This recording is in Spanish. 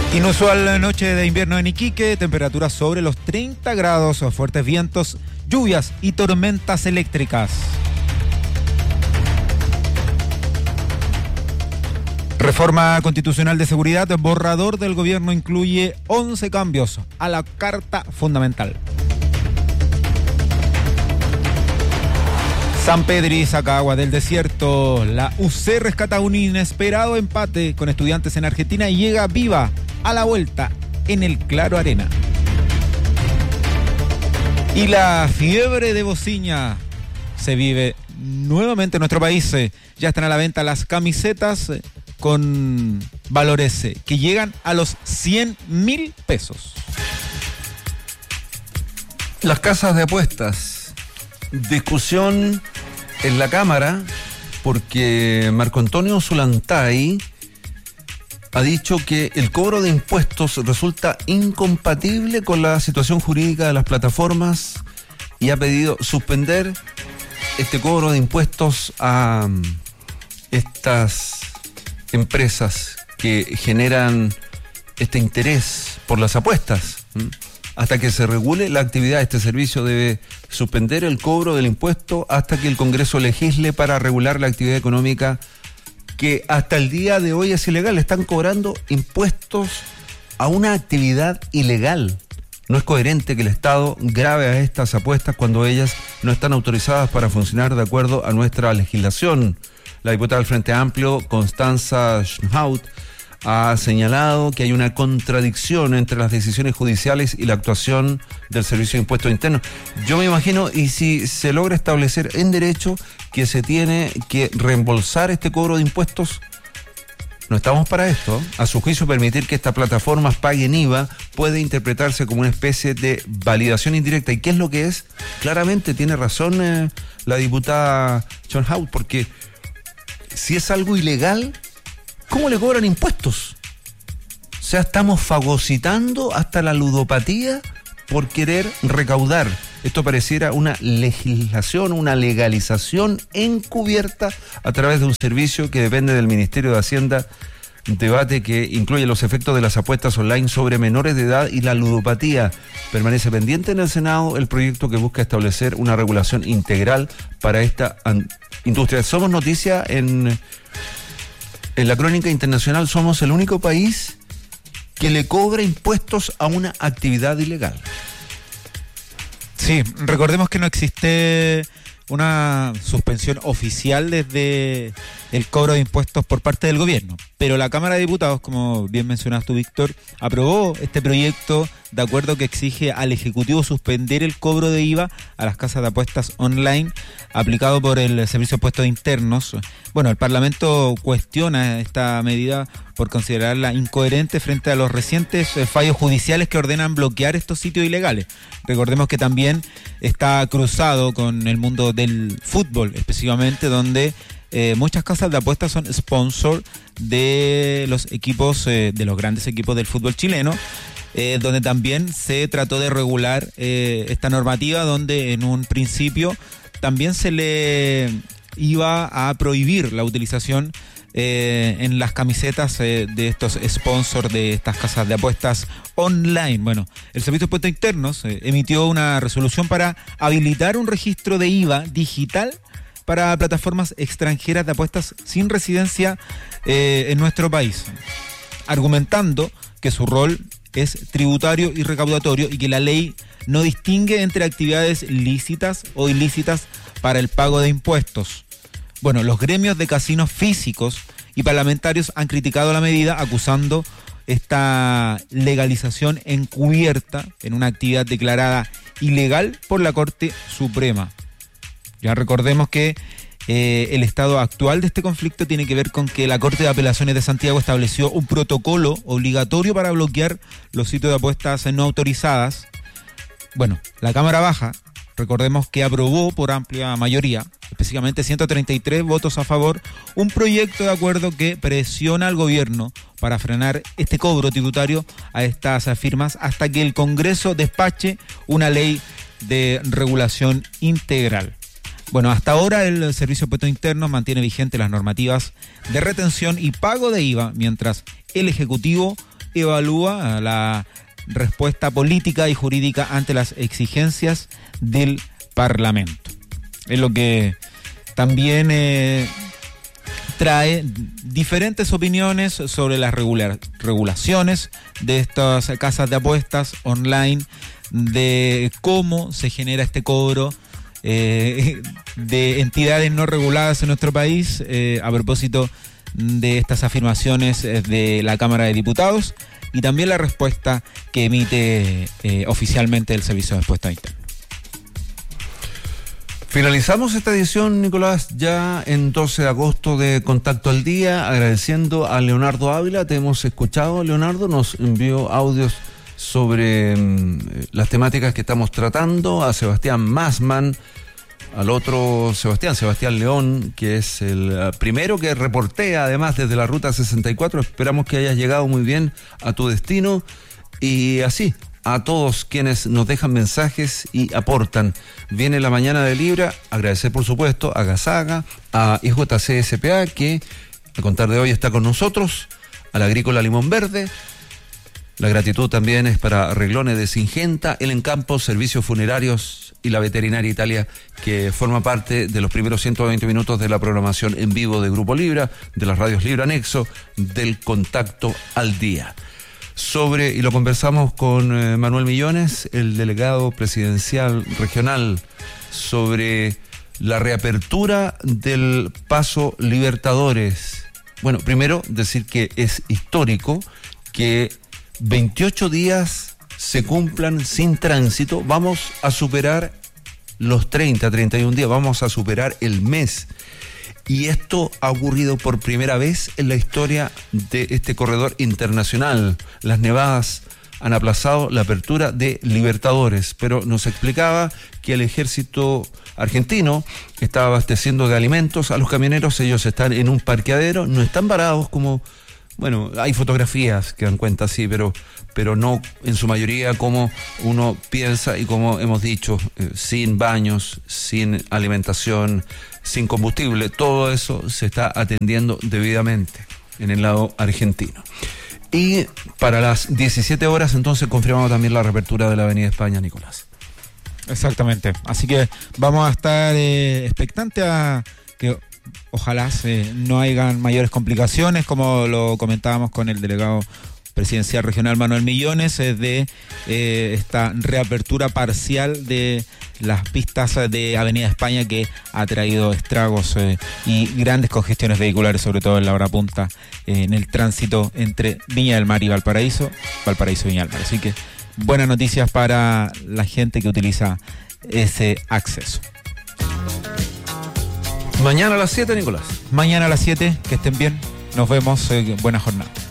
Inusual noche de invierno en Iquique, temperaturas sobre los 30 grados, fuertes vientos, lluvias y tormentas eléctricas. Reforma constitucional de seguridad, borrador del gobierno incluye 11 cambios a la Carta Fundamental. San Pedri saca agua del desierto. La UC rescata un inesperado empate con Estudiantes en Argentina y llega viva a la vuelta en el Claro Arena. Y la fiebre de Bociña se vive nuevamente en nuestro país. Ya están a la venta las camisetas con valores que llegan a los 100.000 pesos. Las casas de apuestas. Discusión en la Cámara porque Marco Antonio Zulantay ha dicho que el cobro de impuestos resulta incompatible con la situación jurídica de las plataformas y ha pedido suspender este cobro de impuestos a estas empresas que generan este interés por las apuestas. Hasta que se regule la actividad, este servicio debe suspender el cobro del impuesto hasta que el Congreso legisle para regular la actividad económica que hasta el día de hoy es ilegal. Están cobrando impuestos a una actividad ilegal. No es coherente que el Estado grave a estas apuestas cuando ellas no están autorizadas para funcionar de acuerdo a nuestra legislación. La diputada del Frente Amplio, Constanza Schnaut, ha señalado que hay una contradicción entre las decisiones judiciales y la actuación del Servicio de Impuestos Internos. Yo me imagino, y si se logra establecer en derecho que se tiene que reembolsar este cobro de impuestos, no estamos para esto. A su juicio, permitir que estas plataformas paguen IVA puede interpretarse como una especie de validación indirecta. ¿Y qué es lo que es? Claramente tiene razón la diputada Schnaut, porque si es algo ilegal, ¿cómo le cobran impuestos? O sea, estamos fagocitando hasta la ludopatía por querer recaudar. Esto pareciera una legislación, una legalización encubierta a través de un servicio que depende del Ministerio de Hacienda. Un debate que incluye los efectos de las apuestas online sobre menores de edad y la ludopatía. Permanece pendiente en el Senado el proyecto que busca establecer una regulación integral para esta industria. Somos noticia en la crónica internacional. Somos el único país que le cobra impuestos a una actividad ilegal. Sí, recordemos que no existe una suspensión oficial desde el cobro de impuestos por parte del gobierno, pero la Cámara de Diputados, como bien mencionaste tú, Víctor, aprobó este proyecto de acuerdo que exige al Ejecutivo suspender el cobro de IVA a las casas de apuestas online aplicado por el Servicio de Impuestos Internos. Bueno, el Parlamento cuestiona esta medida por considerarla incoherente frente a los recientes fallos judiciales que ordenan bloquear estos sitios ilegales. Recordemos que también está cruzado con el mundo del fútbol, específicamente donde muchas casas de apuestas son sponsor de los equipos, de los grandes equipos del fútbol chileno, donde también se trató de regular esta normativa, donde en un principio también se le iba a prohibir la utilización en las camisetas de estos sponsors de estas casas de apuestas online. Bueno, el Servicio de Impuestos Internos emitió una resolución para habilitar un registro de IVA digital para plataformas extranjeras de apuestas sin residencia en nuestro país, argumentando que su rol es tributario y recaudatorio y que la ley no distingue entre actividades lícitas o ilícitas para el pago de impuestos. Bueno, los gremios de casinos físicos y parlamentarios han criticado la medida, acusando esta legalización encubierta en una actividad declarada ilegal por la Corte Suprema. Ya recordemos que el estado actual de este conflicto tiene que ver con que la Corte de Apelaciones de Santiago estableció un protocolo obligatorio para bloquear los sitios de apuestas no autorizadas. Bueno, la Cámara Baja, recordemos que aprobó por amplia mayoría, específicamente 133 votos a favor, un proyecto de acuerdo que presiona al gobierno para frenar este cobro tributario a estas firmas hasta que el Congreso despache una ley de regulación integral. Bueno, hasta ahora el Servicio de Impuestos Internos mantiene vigentes las normativas de retención y pago de IVA, mientras el Ejecutivo evalúa la respuesta política y jurídica ante las exigencias del Parlamento. Es lo que también trae diferentes opiniones sobre las regulaciones de estas casas de apuestas online, de cómo se genera este cobro de entidades no reguladas en nuestro país, a propósito de estas afirmaciones de la Cámara de Diputados, y también la respuesta que emite oficialmente el Servicio de Respuesta Interna. Finalizamos esta edición, Nicolás, ya en 12 de agosto de Contacto al Día, agradeciendo a Leonardo Ávila. Te hemos escuchado, Leonardo, nos envió audios sobre las temáticas que estamos tratando, a Sebastián Massman, al otro Sebastián León, que es el primero que reportea además desde la Ruta 64. Esperamos que hayas llegado muy bien a tu destino, y así a todos quienes nos dejan mensajes y aportan. Viene la mañana de Libra. Agradecer por supuesto a Gazaga, a IJC SPA, que a contar de hoy está con nosotros, a la Agrícola Limón Verde. La gratitud también es para Reglones de Singenta, El Encampo, Servicios Funerarios y la Veterinaria Italia, que forma parte de los primeros 120 minutos de la programación en vivo de Grupo Libra, de las radios Libra Nexo, del Contacto al Día. Y lo conversamos con Manuel Millones, el delegado presidencial regional, sobre la reapertura del Paso Libertadores. Bueno, primero decir que es histórico que 28 días se cumplan sin tránsito. Vamos a superar los 31 días, vamos a superar el mes. Y esto ha ocurrido por primera vez en la historia de este corredor internacional. Las nevadas han aplazado la apertura de Libertadores, pero nos explicaba que el ejército argentino está abasteciendo de alimentos a los camioneros. Ellos están en un parqueadero, no están varados como... Bueno, hay fotografías que dan cuenta, sí, pero no en su mayoría como uno piensa y como hemos dicho, sin baños, sin alimentación, sin combustible. Todo eso se está atendiendo debidamente en el lado argentino. Y para las 17 horas entonces confirmamos también la reapertura de la Avenida España, Nicolás. Exactamente, así que vamos a estar expectantes a que ojalá no hayan mayores complicaciones, como lo comentábamos con el delegado presidencial regional Manuel Millones, de esta reapertura parcial de las pistas de Avenida España, que ha traído estragos y grandes congestiones vehiculares, sobre todo en la hora punta, en el tránsito entre Viña del Mar y Valparaíso y Viña del Mar. Así que buenas noticias para la gente que utiliza ese acceso. Mañana a las 7, Nicolás. Mañana a las 7, que estén bien. Nos vemos. Buena jornada.